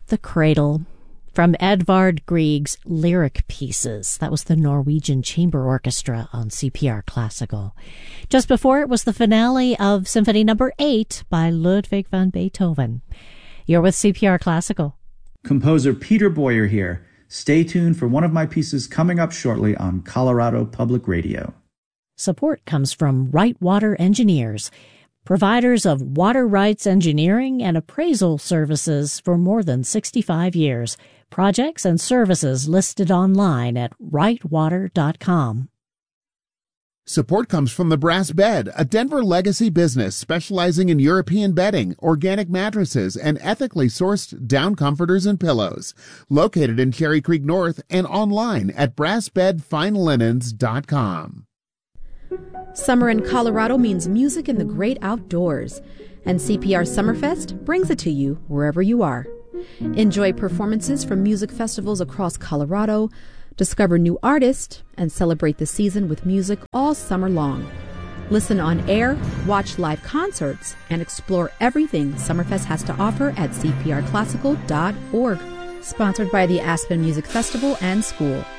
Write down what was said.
The Cradle, from Edvard Grieg's Lyric Pieces. That was the Norwegian Chamber Orchestra on CPR Classical. Just before it was the finale of Symphony No. 8 by Ludwig van Beethoven. You're with CPR Classical. Composer Peter Boyer here. Stay tuned for one of my pieces coming up shortly on Colorado Public Radio. Support comes from Right Water Engineers, providers of water rights engineering and appraisal services for more than 65 years. Projects and services listed online at rightwater.com. Support comes from The Brass Bed, a Denver legacy business specializing in European bedding, organic mattresses, and ethically sourced down comforters and pillows. Located in Cherry Creek North and online at brassbedfinelinens.com. Summer in Colorado means music in the great outdoors, and CPR Summerfest brings it to you wherever you are. Enjoy performances from music festivals across Colorado, discover new artists, and celebrate the season with music all summer long. Listen on air, watch live concerts, and explore everything Summerfest has to offer at cprclassical.org. Sponsored by the Aspen Music Festival and School.